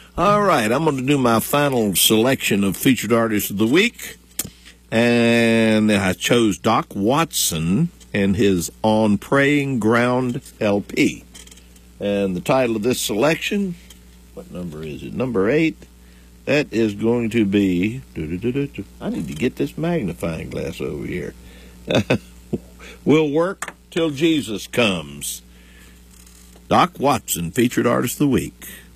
All right, I'm going to do my final selection of featured artists of the week. And I chose Doc Watson and his On Praying Ground LP. And the title of this selection, what number is it? Number 8. That is going to be, I need to get this magnifying glass over here. We'll Work Till Jesus Comes. Doc Watson, featured artist of the week.